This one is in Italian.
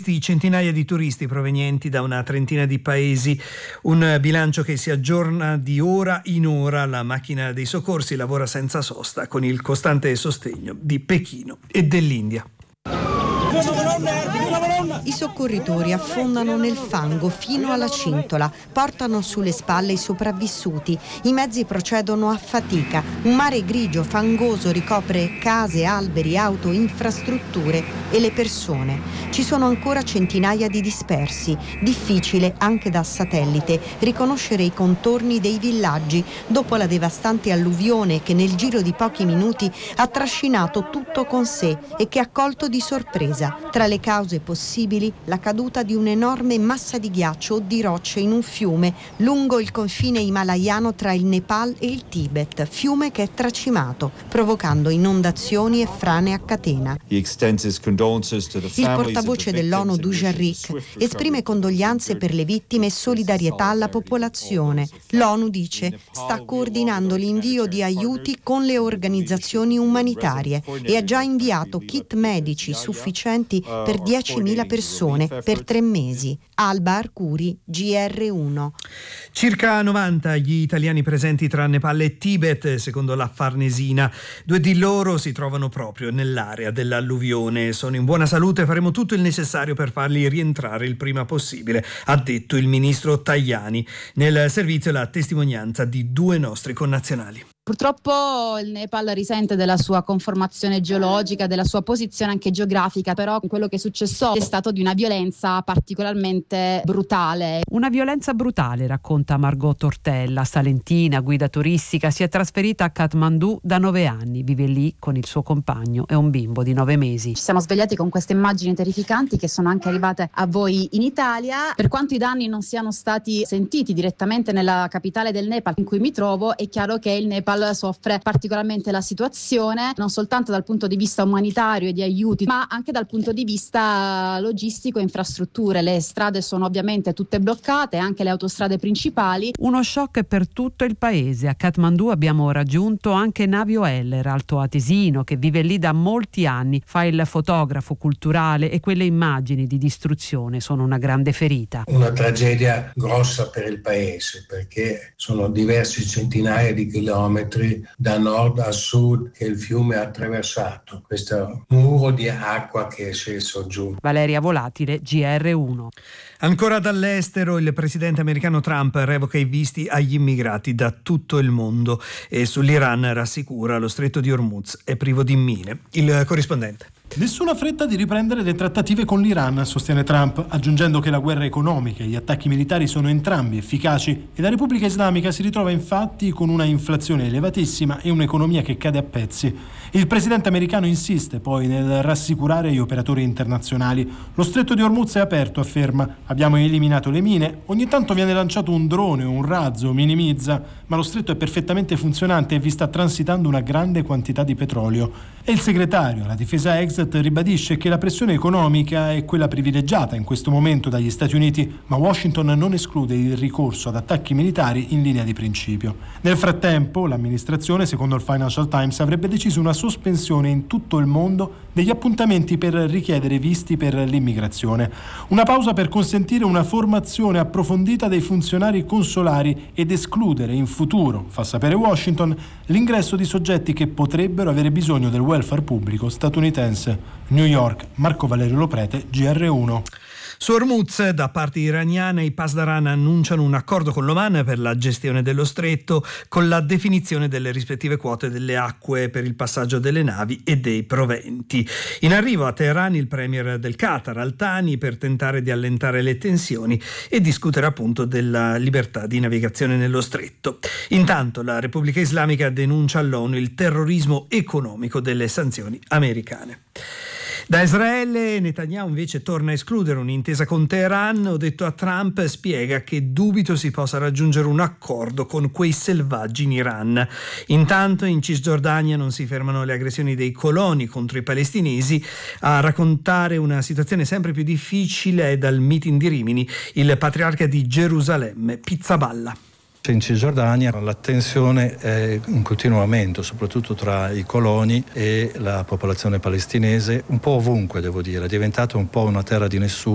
questi centinaia di turisti provenienti da una trentina di paesi, un bilancio che si aggiorna di ora in ora. La macchina dei soccorsi lavora senza sosta con il costante sostegno di Pechino e dell'India. I soccorritori affondano nel fango fino alla cintola, portano sulle spalle i sopravvissuti. I mezzi procedono a fatica. Un mare grigio, fangoso ricopre case, alberi, auto, infrastrutture e le persone. Ci sono ancora centinaia di dispersi. Difficile, anche da satellite, riconoscere i contorni dei villaggi dopo la devastante alluvione che nel giro di pochi minuti ha trascinato tutto con sé e che ha colto di sorpresa. Tra le cause possibili, la caduta di un'enorme massa di ghiaccio o di rocce in un fiume lungo il confine himalayano tra il Nepal e il Tibet, fiume che è tracimato, provocando inondazioni e frane a catena. Il portavoce dell'ONU Dujarric esprime condoglianze per le vittime e solidarietà alla popolazione. L'ONU dice sta coordinando l'invio di aiuti con le organizzazioni umanitarie e ha già inviato kit medici sufficienti per 10.000 persone per 3 mesi. Alba Arcuri, GR1. Circa 90 gli italiani presenti tra Nepal e Tibet, secondo la Farnesina. 2 di loro si trovano proprio nell'area dell'alluvione. Sono in buona salute, faremo tutto il necessario per farli rientrare il prima possibile, ha detto il ministro Tajani. Nel servizio la testimonianza di 2 nostri connazionali. Purtroppo il Nepal risente della sua conformazione geologica, della sua posizione anche geografica, però quello che è successo è stato di una violenza particolarmente brutale. Una violenza brutale, racconta Margot Tortella, salentina, guida turistica, si è trasferita a Kathmandu da 9 anni, vive lì con il suo compagno e un bimbo di 9 mesi. Ci siamo svegliati con queste immagini terrificanti che sono anche arrivate a voi in Italia. Per quanto i danni non siano stati sentiti direttamente nella capitale del Nepal in cui mi trovo, è chiaro che il Nepal soffre particolarmente la situazione, non soltanto dal punto di vista umanitario e di aiuti, ma anche dal punto di vista logistico e infrastrutture. Le strade sono ovviamente tutte bloccate, anche le autostrade principali. Uno shock per tutto il paese. A Kathmandu abbiamo raggiunto anche Navio Heller, altoatesino, che vive lì da molti anni, fa il fotografo culturale e quelle immagini di distruzione sono una grande ferita. Una tragedia grossa per il paese, perché sono diversi centinaia di chilometri da nord a sud che il fiume ha attraversato, questo muro di acqua che è sceso giù. Valeria Volatile, GR1. Ancora dall'estero, il presidente americano Trump revoca i visti agli immigrati da tutto il mondo e sull'Iran rassicura lo stretto di Hormuz è privo di mine. Il corrispondente. Nessuna fretta di riprendere le trattative con l'Iran, sostiene Trump, aggiungendo che la guerra economica e gli attacchi militari sono entrambi efficaci e la Repubblica Islamica si ritrova infatti con una inflazione elevatissima e un'economia che cade a pezzi. Il presidente americano insiste poi nel rassicurare gli operatori internazionali. Lo stretto di Hormuz è aperto, afferma. Abbiamo eliminato le mine, ogni tanto viene lanciato un drone o un razzo, minimizza, ma lo stretto è perfettamente funzionante e vi sta transitando una grande quantità di petrolio. E il segretario alla difesa Exet ribadisce che la pressione economica è quella privilegiata in questo momento dagli Stati Uniti, ma Washington non esclude il ricorso ad attacchi militari in linea di principio. Nel frattempo, l'amministrazione, secondo il Financial Times, avrebbe deciso una sospensione in tutto il mondo degli appuntamenti per richiedere visti per l'immigrazione. Una pausa per consentire una formazione approfondita dei funzionari consolari ed escludere in futuro, fa sapere Washington, l'ingresso di soggetti che potrebbero avere bisogno del welfare pubblico statunitense. New York, Marco Valerio Loprete, GR1. Su Hormuz, da parte iraniana, i Pasdaran annunciano un accordo con l'Oman per la gestione dello stretto, con la definizione delle rispettive quote delle acque per il passaggio delle navi e dei proventi. In arrivo a Teheran il premier del Qatar, Al Thani, per tentare di allentare le tensioni e discutere appunto della libertà di navigazione nello stretto. Intanto la Repubblica Islamica denuncia all'ONU il terrorismo economico delle sanzioni americane. Da Israele Netanyahu invece torna a escludere un'intesa con Teheran. Ho detto a Trump, spiega che dubito si possa raggiungere un accordo con quei selvaggi in Iran. Intanto in Cisgiordania non si fermano le aggressioni dei coloni contro i palestinesi. A raccontare una situazione sempre più difficile è dal meeting di Rimini il patriarca di Gerusalemme, Pizzaballa. In Cisgiordania la tensione è in continuo aumento, soprattutto tra i coloni e la popolazione palestinese, un po' ovunque devo dire, è diventata un po' una terra di nessuno.